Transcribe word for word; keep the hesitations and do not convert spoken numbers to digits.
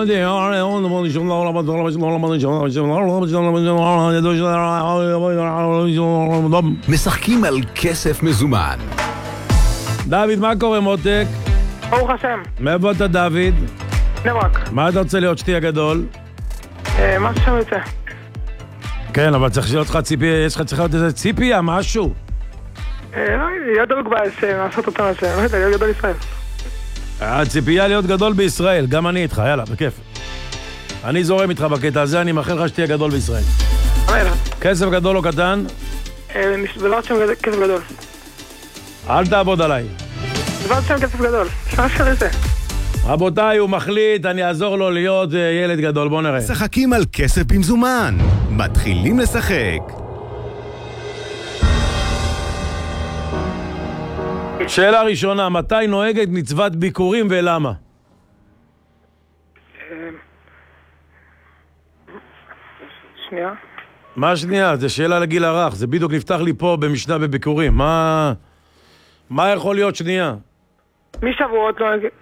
משחקים על כסף מזומן. דוד, מה קורה מותק? ברוך השם. מאיפה אתה דוד? נברק. מה אתה רוצה להיות שתי הגדול? מה ששם יוצא? כן, אבל צריך להיות לך ציפייה, יש לך צריך להיות איזה ציפייה, משהו. לא, להיות דבק בעצם, לעשות אותם בעצם, לא יודע, להיות גדול ישראל. הציפייה להיות גדול בישראל, גם אני איתך, יאללה, בכיף. אני זורם איתך בקטע הזה, אני מאחל לך שתהיה גדול בישראל. אמן. כסף גדול או קטן? בעזרת שם כסף גדול. אל תעבוד עליי. בעזרת שם כסף גדול, שמה אפשר לזה? רבותיי, הוא מחליט, אני אעזור לו להיות ילד גדול, בוא נראה. משחקים על כסף במזומן. מתחילים לשחק. שאלה ראשונה, מתי נוהגת מצוות ביקורים ולמה? שנייה. מה שנייה? זה שאלה לגיל הרך, זה בדיוק נפתח לי פה במשנה בביקורים. מה... מה יכול להיות שנייה? מי שבועות נוהג...